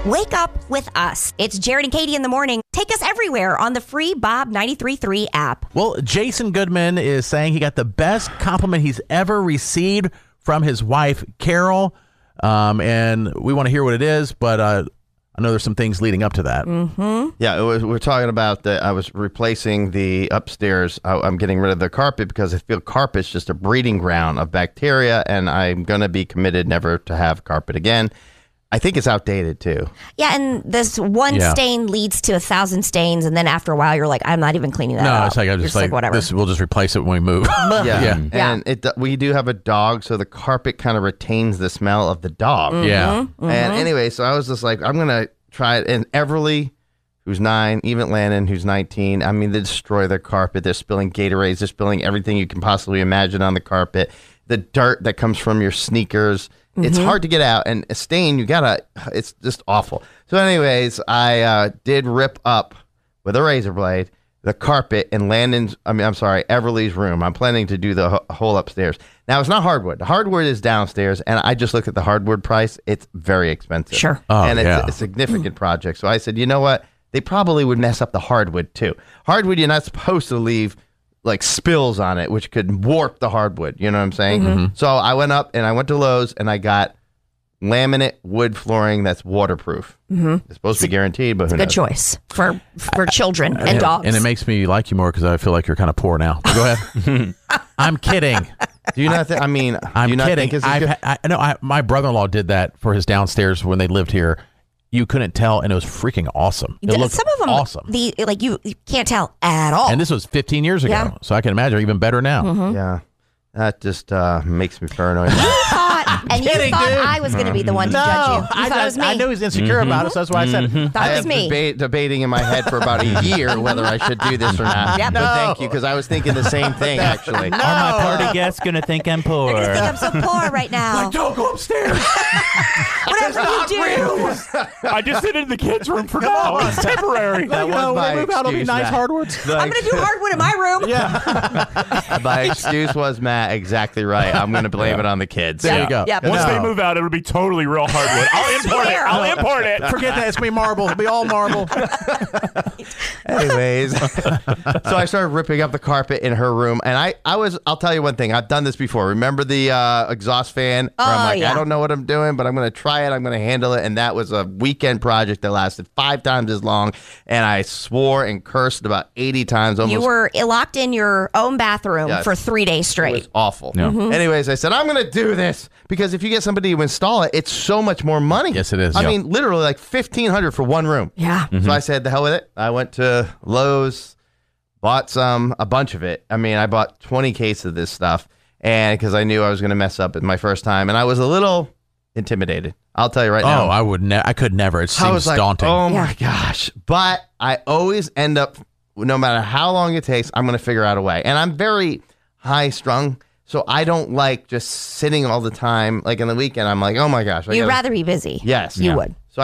Wake up with us. It's Jared and Katie in the morning. Take us everywhere on the free Bob 93.3 app. Well, Jason Goodman is saying he got the best compliment he's ever received from his wife, Carol. And we want to hear what it is, but I know there's some things leading up to that. Mm-hmm. Yeah, we're talking about that. I was replacing the upstairs. I'm getting rid of the carpet because I feel carpet's just a breeding ground of bacteria, and I'm going to be committed never to have carpet again. I think it's outdated, too. Yeah, and this one stain leads to 1,000 stains, and then after a while, you're like, I'm not even cleaning that up. No, it's like, I'm just like whatever. We'll just replace it when we move. Yeah. And we do have a dog, so the carpet kind of retains the smell of the dog. Mm-hmm. Yeah. Mm-hmm. And anyway, so I was just like, I'm going to try it. And Everly, who's 9, even Landon, who's 19, I mean, they destroy their carpet. They're spilling Gatorades. They're spilling everything you can possibly imagine on the carpet. The dirt that comes from your sneakers. It's hard to get out, and a stain, it's just awful. So anyways, I did rip up with a razor blade the carpet in Everly's room. I'm planning to do the whole upstairs. Now, it's not hardwood. The hardwood is downstairs, and I just looked at the hardwood price. It's very expensive. Sure. And it's a significant project. So I said, you know what? They probably would mess up the hardwood, too. Hardwood, you're not supposed to leave like spills on it, which could warp the hardwood. You know what I'm saying? Mm-hmm. So I went up and I went to Lowe's and I got laminate wood flooring that's waterproof. Mm-hmm. It's supposed to be guaranteed, but who knows? Good choice for children and dogs. And it makes me like you more because I feel like you're kind of poor now. Go ahead. I'm kidding. Do you not think? I mean, I'm do you not kidding. think it's My brother-in-law did that for his downstairs when they lived here. You couldn't tell, and it was freaking awesome. It looked some of them awesome. You can't tell at all. And this was 15 years ago, so I can imagine even better now. Mm-hmm. Yeah, that just makes me paranoid. You thought I was going to be the one to judge you. You thought it was me. I knew he was insecure about it, so that's why I said Thought it was me. Debating in my head for about a year whether I should do this or not. Yep. But thank you, because I was thinking the same thing, actually. Are my party guests going to think I'm poor? They're going to think I'm so poor right now. Like, don't go upstairs. Whatever you do. I just sit in the kids' room for now. It's temporary. That was my when we move out, it'll be excuse, nice Matt. hardwoods. I'm going to do hardwood in my room. My excuse was, Matt, exactly right. I'm going to blame it on the kids. There you go. Yep. Once No. they move out, it'll be totally real hardwood. I'll import it. Forget that. It's going to be marble. It'll be all marble. Anyways, so I started ripping up the carpet in her room, and I'll tell you one thing. I've done this before. Remember the exhaust fan? Where I'm like, I don't know what I'm doing, but I'm going to try it. I'm going to handle it. And that was a weekend project that lasted 5 times as long, and I swore and cursed about 80 times. Almost. You were locked in your own bathroom for 3 days It straight. was awful. Yeah. Mm-hmm. Anyways, I said, I'm going to do this because if you get somebody to install it, it's so much more money. Yes, it is. I Yep. mean, literally like $1,500 for one room. Yeah. So I said, the hell with it. I went to Lowe's, bought a bunch of it. I mean, I bought 20 cases of this stuff, and because I knew I was going to mess up at my first time, and I was a little intimidated. I'll tell you right now. I could never. It I was seems like, daunting. oh my gosh. But I always end up, no matter how long it takes, I'm going to figure out a way. And I'm very high strung, so I don't like just sitting all the time. Like in the weekend, I'm like, oh my gosh. You'd rather be busy. Yes. You would. So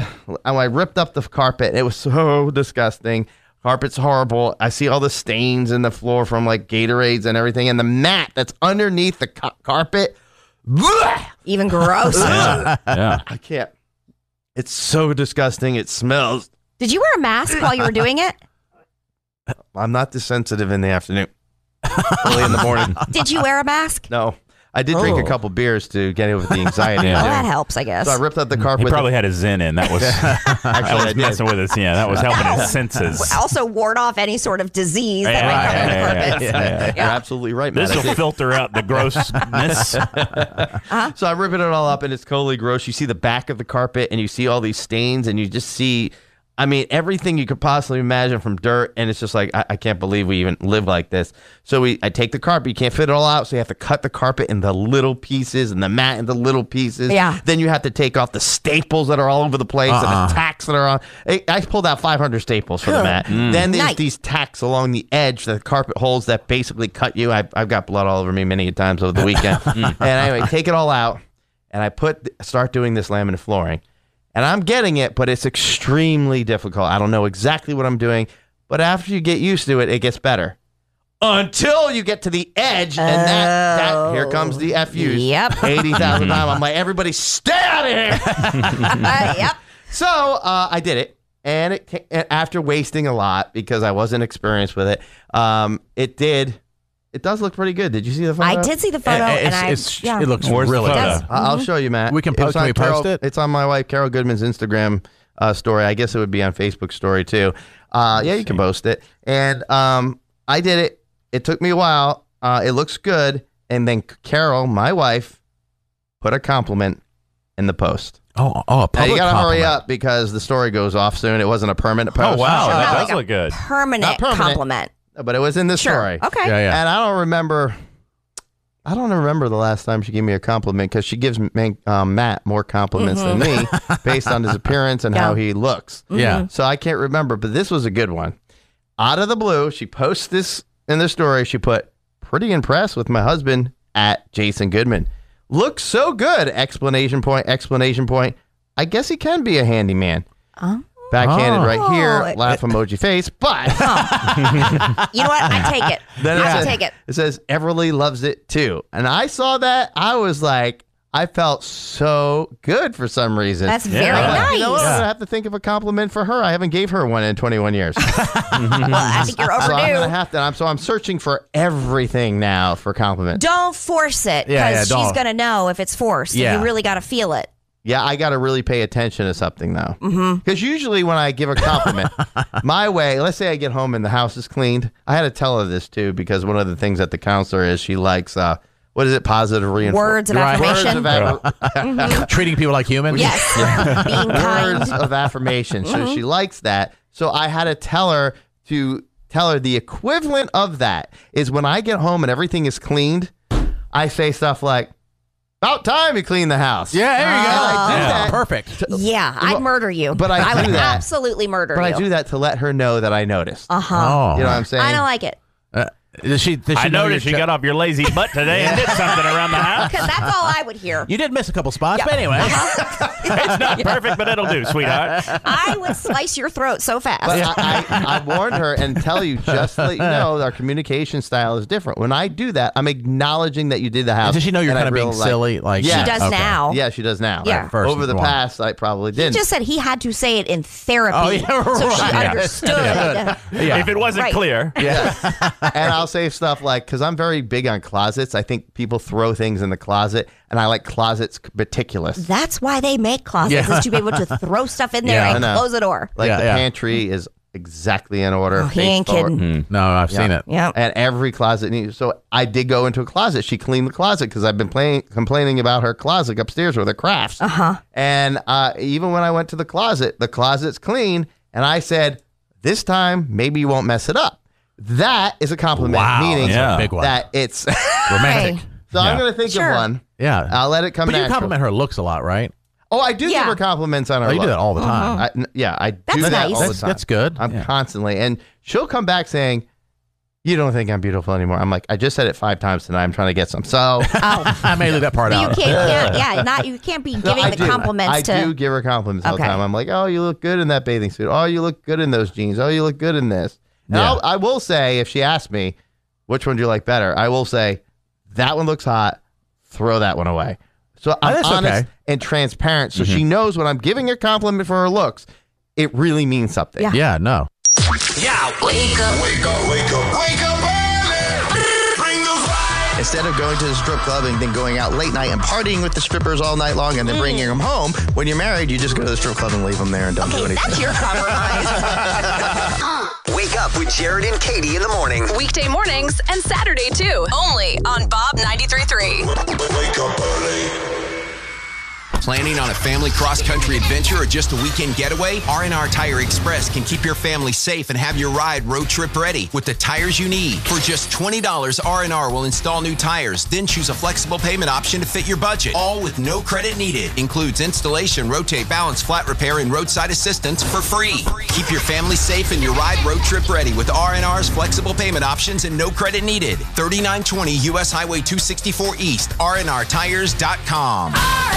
I ripped up the carpet. It was so disgusting. Carpet's horrible. I see all the stains in the floor from like Gatorades and everything. And the mat that's underneath the carpet. Bleh! Even gross. Yeah. I can't. It's so disgusting. It smells. Did you wear a mask while you were doing it? I'm not this sensitive in the afternoon. Early in the morning. Did you wear a mask? No. I did drink a couple beers to get over the anxiety. Well, that helps, I guess. So I ripped up the carpet. He probably had his Zen in. That was Actually, I did. messing with us. Yeah, that was helping his senses. Also ward off any sort of disease that might come in the carpet. You're absolutely right, Matt. This will filter out the grossness. So I'm ripping it all up, and it's totally gross. You see the back of the carpet, and you see all these stains, and you just see, I mean, everything you could possibly imagine from dirt, and it's just like, I can't believe we even live like this. So I take the carpet, you can't fit it all out, so you have to cut the carpet into little pieces, and the mat into little pieces. Yeah. Then you have to take off the staples that are all over the place, and the tacks that are on. I pulled out 500 staples for the mat. Then there's these tacks along the edge, the carpet holes that basically cut you. I've got blood all over me many times over the weekend. And anyway, take it all out, and I start doing this laminate flooring. And I'm getting it, but it's extremely difficult. I don't know exactly what I'm doing, but after you get used to it, it gets better. Until you get to the edge, and that here comes the FUs. Yep. 80,000 times. I'm like, everybody stay out of here. Yep. So I did it, and after wasting a lot because I wasn't experienced with it, it does look pretty good. Did you see the photo? I did see the photo, It looks Where's the really photo? good. I'll show you, Matt. We can post. Can we post it? It's on my wife Carol Goodman's Instagram story. I guess it would be on Facebook story too. Yeah, you can post it. And I did it. It took me a while. It looks good. And then Carol, my wife, put a compliment in the post. A Now public you gotta hurry compliment. up because the story goes off soon. It wasn't a permanent post. Oh, wow. That Not does like look good. Permanent Not permanent. compliment. But it was in the Sure. story. Okay. Yeah. And I don't remember the last time she gave me a compliment because she gives Matt more compliments than me based on his appearance and how he looks. Yeah. So I can't remember, but this was a good one. Out of the blue, she posts this in the story. She put, pretty impressed with my husband at Jason Goodman. Looks so good! Exclamation point, exclamation point. I guess he can be a handyman. Backhanded right here, laugh emoji face, but You know what? I take it. then I take it. It says Everly loves it too. And I saw that, I was like, I felt so good for some reason. That's very Yeah. nice. You know what? I'm gonna have to think of a compliment for her. I haven't gave her one in 21 years. Well, I think you're So I'm overdue. gonna have to. I'm searching for everything now for compliments. Don't force it Yeah, because don't. she's going to know if it's forced. Yeah. And you really got to feel it. Yeah, I got to really pay attention to something though. Because usually when I give a compliment, my way, let's say I get home and the house is cleaned. I had to tell her this too because one of the things at the counselor is she likes what is it? Positive reinforcement. Words of affirmation. Treating people like humans. Yes. Being Words kind. of affirmation. So she likes that. So I had to tell her the equivalent of that is when I get home and everything is cleaned, I say stuff like, about time you clean the house. Yeah, there you go. I do that. Perfect. Yeah, I'd murder you. But I would do that. absolutely murder But you. I do that to let her know that I noticed. Uh-huh. Oh. You know what I'm saying? I don't like it. Does she I know noticed you your got off your lazy butt today and did something around the house. Because that's all I would hear. You did miss a couple spots, but anyway. It's not perfect, but it'll do, sweetheart. I would slice your throat so fast. But I warned her and tell you, just to let you know, our communication style is different. When I do that, I'm acknowledging that you did the house. Does she know you're and I kind of being really like- silly? Like Yeah. She does Okay. now. Yeah, she does now. Yeah. First Over the one. past, I probably He didn't. just said he had to say it in therapy. Oh, yeah, So she right. Yeah. understood. Yeah. If it wasn't Right. clear. And I'll say stuff like, because I'm very big on closets. I think people throw things in the closet, and I like closets meticulous. That's why they make closets, Yeah. is to be able to throw stuff in there Yeah, I and know. close the door. Like Yeah, the yeah. pantry is exactly in order. Oh, he face ain't forward. kidding. No, I've seen it. Yeah. And every closet needs. So I did go into a closet. She cleaned the closet because I've been complaining about her closet upstairs with her crafts. And even when I went to the closet's clean. And I said, this time maybe you won't mess it up. That is a compliment, Wow, meaning that's a big one. that it's. Romantic. Hey. So I'm Yeah. going to think Sure. of one. Yeah. I'll let it come But you natural. compliment her looks a lot, right? Oh, I do Yeah. give her compliments on her Oh, you do look. that all the time. I That's do that nice. all the time. That's good. I'm Yeah. constantly, and she'll come back saying, "You don't think I'm beautiful anymore." I'm like, I just said it 5 times tonight. I'm trying to get some. So I may leave that part But you out. you can't be No, giving I the do. compliments I to. do give her compliments all the Okay. time. I'm like, "Oh, you look good in that bathing suit. Oh, you look good in those jeans. Oh, you look good in this." And Yeah. I will say, if she asks me, which one do you like better? I will say, that one looks hot. Throw that one away. So I'm that's honest okay. and transparent. So she knows when I'm giving her a compliment for her looks, it really means something. Yeah. Yeah, no. Yeah, wake up. Wake up, wake up. Wake up early. Bring the vibe. Instead of going to the strip club and then going out late night and partying with the strippers all night long and then bringing them home, when you're married, you just go to the strip club and leave them there and don't do anything. That's your compromise. Wake up with Jared and Katie in the morning. Weekday mornings and Saturday too. Only on Bob 93.3. Wake up early. Planning on a family cross-country adventure or just a weekend getaway? R&R Tire Express can keep your family safe and have your ride road trip ready with the tires you need. For just $20, R&R will install new tires, then choose a flexible payment option to fit your budget. All with no credit needed. Includes installation, rotate, balance, flat repair, and roadside assistance for free. Keep your family safe and your ride road trip ready with R&R's flexible payment options and no credit needed. 3920 U.S. Highway 264 East, rnrtires.com.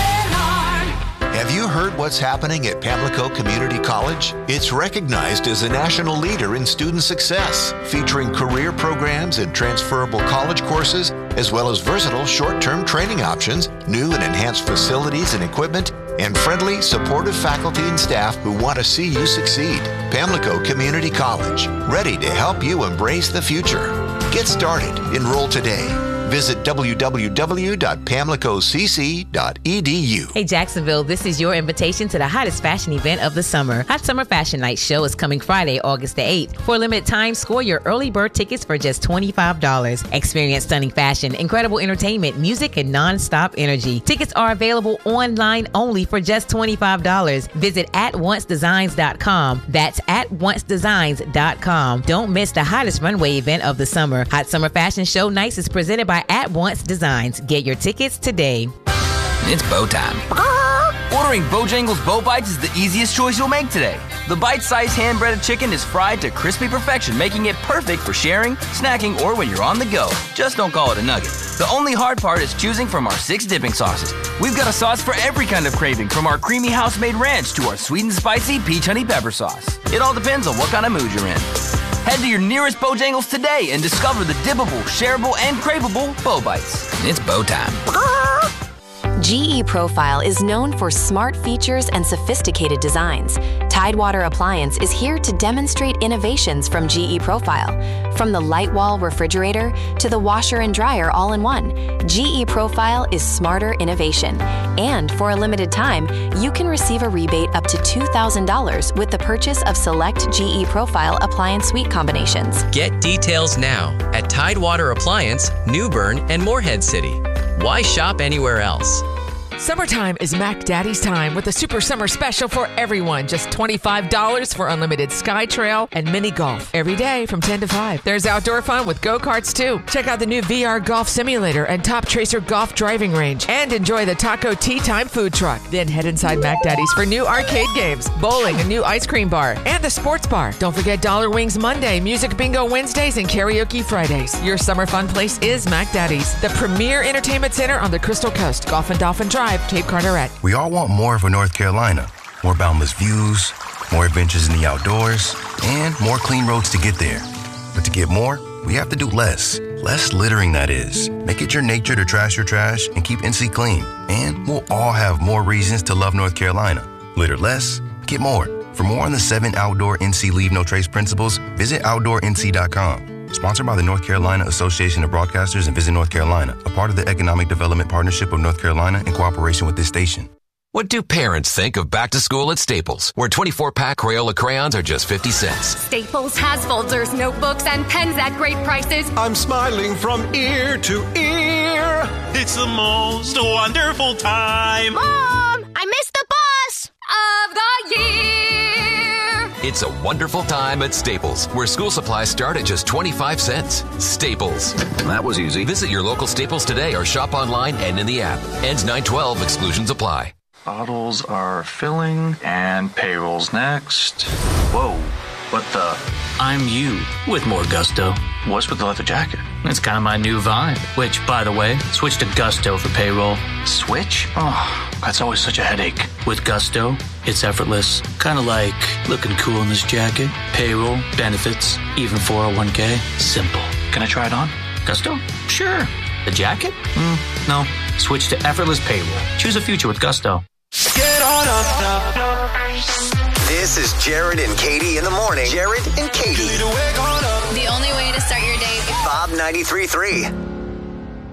Have you heard what's happening at Pamlico Community College? It's recognized as a national leader in student success, featuring career programs and transferable college courses, as well as versatile short-term training options, new and enhanced facilities and equipment, and friendly, supportive faculty and staff who want to see you succeed. Pamlico Community College, ready to help you embrace the future. Get started. Enroll today. Visit www.pamlicocc.edu. Hey, Jacksonville, this is your invitation to the hottest fashion event of the summer. Hot Summer Fashion Night show is coming Friday, August the 8th. For a limited time, score your early bird tickets for just $25. Experience stunning fashion, incredible entertainment, music, and non-stop energy. Tickets are available online only for just $25. Visit @oncedesigns.com. That's @oncedesigns.com. Don't miss the hottest runway event of the summer. Hot Summer Fashion Show Nights is presented by At Once Designs. Get your tickets today. It's bow time. Ordering Bojangles Bow Bites is the easiest choice you'll make today. The bite-sized hand-breaded chicken is fried to crispy perfection, making it perfect for sharing, snacking, or when you're on the go. Just don't call it a nugget. The only hard part is choosing from our 6 dipping sauces. We've got a sauce for every kind of craving, from our creamy house-made ranch to our sweet and spicy peach honey pepper sauce. It all depends on what kind of mood you're in. Head to your nearest Bojangles today and discover the dippable, shareable, and craveable Bow Bites. It's bow time. GE Profile is known for smart features and sophisticated designs. Tidewater Appliance is here to demonstrate innovations from GE Profile. From the light wall refrigerator to the washer and dryer all in one, GE Profile is smarter innovation. And for a limited time, you can receive a rebate up to $2,000 with the purchase of select GE Profile appliance suite combinations. Get details now at Tidewater Appliance, New Bern, and Morehead City. Why shop anywhere else? Summertime is Mac Daddy's time with a super summer special for everyone. Just $25 for unlimited Sky Trail and mini golf every day from 10 to 5. There's outdoor fun with go-karts too. Check out the new VR Golf Simulator and Top Tracer Golf Driving Range. And enjoy the Taco Tea Time food truck. Then head inside Mac Daddy's for new arcade games, bowling, a new ice cream bar, and the sports bar. Don't forget Dollar Wings Monday, Music Bingo Wednesdays, and Karaoke Fridays. Your summer fun place is Mac Daddy's, the premier entertainment center on the Crystal Coast. Golf and Dolphin Drive, Cape Carteret. We all want more for North Carolina. More boundless views, more adventures in the outdoors, and more clean roads to get there. But to get more, we have to do less. Less littering, that is. Make it your nature to trash your trash and keep NC clean. And we'll all have more reasons to love North Carolina. Litter less, get more. For more on the 7 outdoor NC Leave No Trace principles, visit OutdoorNC.com. Sponsored by the North Carolina Association of Broadcasters and Visit North Carolina, a part of the Economic Development Partnership of North Carolina in cooperation with this station. What do parents think of back to school at Staples, where 24-pack Crayola crayons are just 50 cents? Staples has folders, notebooks, and pens at great prices. I'm smiling from ear to ear. It's the most wonderful time. Mom, I missed the bus of the year. It's a wonderful time at Staples, where school supplies start at just 25 cents. Staples. That was easy. Visit your local Staples today or shop online and in the app. Ends 9/12. Exclusions apply. Bottles are filling and payroll's next. Whoa, what the? I'm you with more gusto. What's with the leather jacket? It's kind of my new vibe. Which, by the way, switch to Gusto for payroll. Switch? Oh, that's always such a headache. With Gusto, it's effortless. Kind of like looking cool in this jacket. Payroll, benefits, even 401k. Simple. Can I try it on? Gusto? Sure. The jacket? No. Switch to effortless payroll. Choose a future with Gusto. Get on up. This is Jared and Katie in the morning. Jared and Katie. The only way to start your day. Bob 93.3.